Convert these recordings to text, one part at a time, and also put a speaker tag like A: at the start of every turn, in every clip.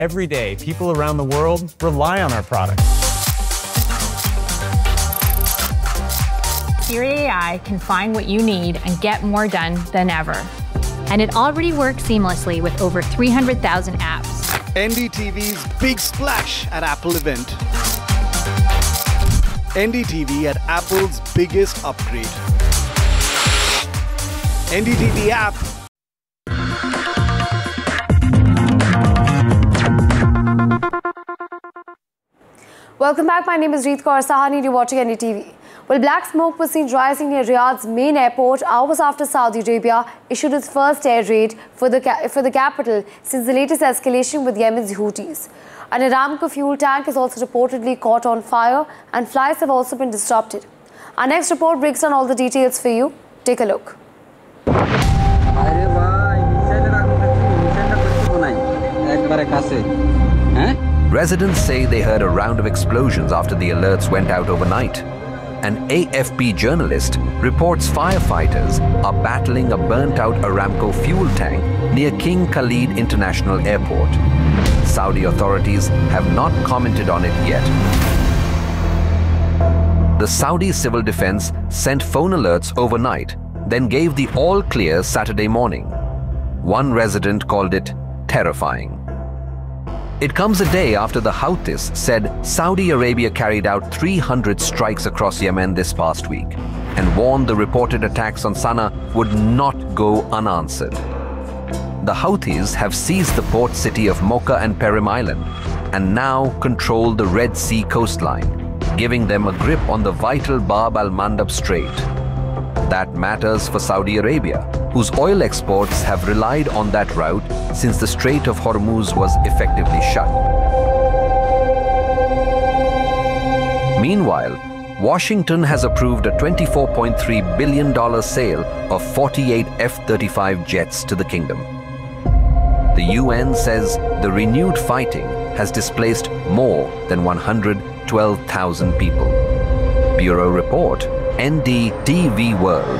A: Every day, people around the world rely on our products.
B: Siri AI can find what you need and get more done than ever.
C: And it already works seamlessly with over 300,000 apps.
D: NDTV's big splash at Apple event. NDTV at Apple's biggest upgrade. NDTV app.
E: Welcome back. My name is Reet Kaur Sahani. You're watching NDTV. Well, black smoke was seen rising near Riyadh's main airport hours after Saudi Arabia issued its first air raid for the capital since the latest escalation with Yemen's Houthis. An Aramco fuel tank is also reportedly caught on fire and flights have also been disrupted. Our next report breaks down all the details for you. Take a look.
F: Residents say they heard a round of explosions after the alerts went out overnight. An AFP journalist reports firefighters are battling a burnt-out Aramco fuel tank near King Khalid International Airport. Saudi authorities have not commented on it yet. The Saudi Civil Defense sent phone alerts overnight, then gave the all-clear Saturday morning. One resident called it terrifying. It comes a day after the Houthis said Saudi Arabia carried out 300 strikes across Yemen this past week and warned the reported attacks on Sana'a would not go unanswered. The Houthis have seized the port city of Mocha and Perim Island and now control the Red Sea coastline, giving them a grip on the vital Bab al-Mandab Strait. That matters for Saudi Arabia, whose oil exports have relied on that route since the Strait of Hormuz was effectively shut. Meanwhile, Washington has approved a $24.3 billion sale of 48 F-35 jets to the kingdom. The UN says the renewed fighting has displaced more than 112,000 people. Bureau Report, NDTV World.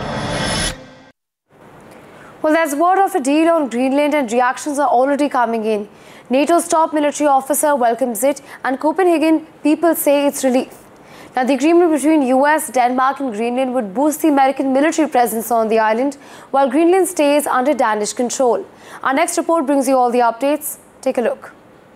E: Well, there's word of a deal on Greenland and reactions are already coming in. NATO's top military officer welcomes it and Copenhagen people say it's relief. Now, the agreement between US, Denmark and Greenland would boost the American military presence on the island while Greenland stays under Danish control. Our next report brings you all the updates. Take a look.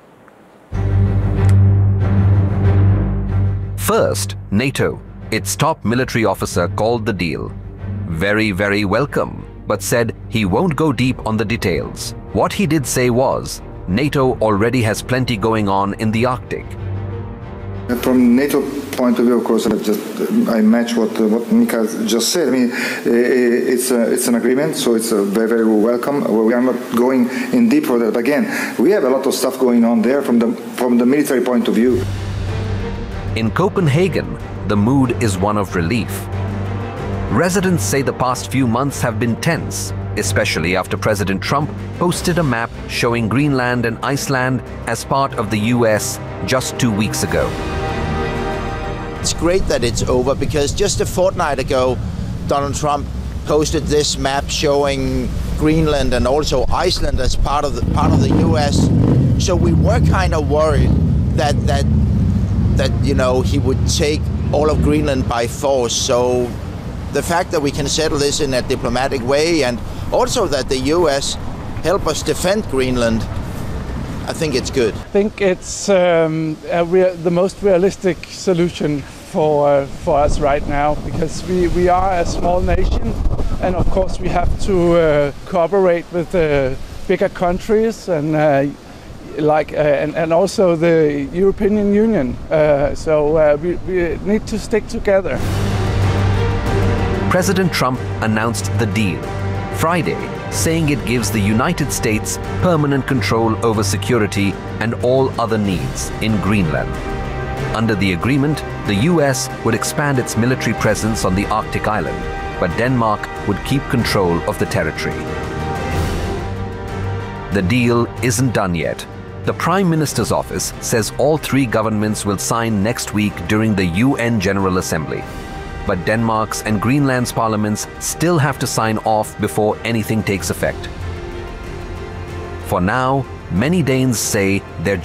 F: First, NATO. Its top military officer called the deal very, very welcome, but said he won't go deep on the details. What he did say was, NATO already has plenty going on in the Arctic.
G: From NATO point of view, of course, I match what Mika just said. I mean, it's an agreement, so it's very, very welcome. We are not going in deep for that. Again, we have a lot of stuff going on there from the military point of view.
F: In Copenhagen, the mood is one of relief. Residents say the past few months have been tense, especially after President Trump posted a map showing Greenland and Iceland as part of the US just 2 weeks ago.
H: It's great that it's over because just a fortnight ago, Donald Trump posted this map showing Greenland and also Iceland as part of the US. So we were kind of worried that you know, he would take all of Greenland by force. So the fact that we can settle this in a diplomatic way and also that the US help us defend Greenland, I think it's good.
I: I think it's the most realistic solution for us right now because we are a small nation and of course we have to cooperate with bigger countries and and also the European Union. So we need to stick together.
F: President Trump announced the deal Friday, saying it gives the United States permanent control over security and all other needs in Greenland. Under the agreement, the US would expand its military presence on the Arctic island, but Denmark would keep control of the territory. The deal isn't done yet. The Prime Minister's office says all three governments will sign next week during the UN General Assembly. But Denmark's and Greenland's parliaments still have to sign off before anything takes effect. For now, many Danes say their